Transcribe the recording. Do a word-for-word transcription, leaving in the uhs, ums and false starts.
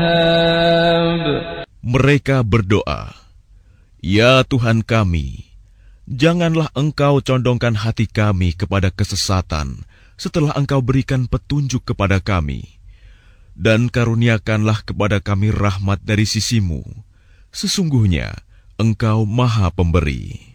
الوهاب. Mereka berdoa, "Ya Tuhan kami, janganlah Engkau condongkan hati kami kepada kesesatan setelah Engkau berikan petunjuk kepada kami, dan karuniakanlah kepada kami rahmat dari sisi-Mu. Sesungguhnya Engkau Maha Pemberi."